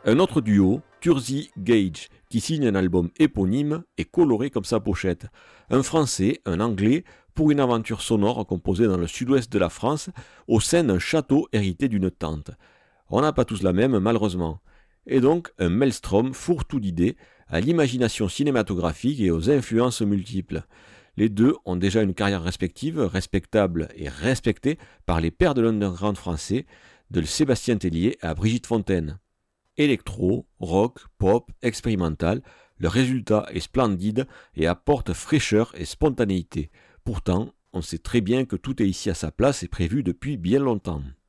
Un autre duo, Thursey Gage, qui signe un album éponyme et coloré comme sa pochette. Un Français, un Anglais, pour une aventure sonore composée dans le sud-ouest de la France, au sein d'un château hérité d'une tante. On n'a pas tous la même, malheureusement. Et donc, un maelstrom fourre-tout d'idées, à l'imagination cinématographique et aux influences multiples. Les deux ont déjà une carrière respective, respectable et respectée par les pères de l'underground français, de Sébastien Tellier à Brigitte Fontaine. Électro, rock, pop, expérimental, le résultat est splendide et apporte fraîcheur et spontanéité. Pourtant, on sait très bien que tout est ici à sa place et prévu depuis bien longtemps.